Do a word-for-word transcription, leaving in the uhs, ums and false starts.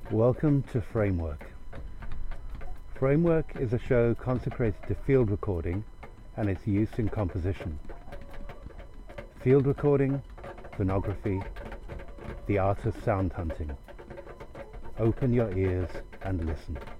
Welcome to Framework. Framework is a show consecrated to field recording and its use in composition. Field recording, phonography, the art of sound hunting. Open your ears and listen.